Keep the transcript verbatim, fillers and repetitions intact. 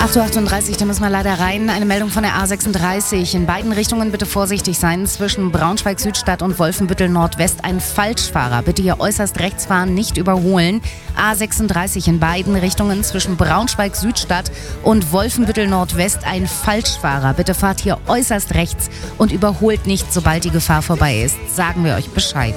acht Uhr achtunddreißig, da müssen wir leider rein. Eine Meldung von der A sechsunddreißig. In beiden Richtungen bitte vorsichtig sein. Zwischen Braunschweig-Südstadt und Wolfenbüttel-Nordwest ein Falschfahrer. Bitte hier äußerst rechts fahren, nicht überholen. A sechsunddreißig in beiden Richtungen zwischen Braunschweig-Südstadt und Wolfenbüttel-Nordwest ein Falschfahrer. Bitte fahrt hier äußerst rechts und überholt nicht, sobald die Gefahr vorbei ist. Sagen wir euch Bescheid.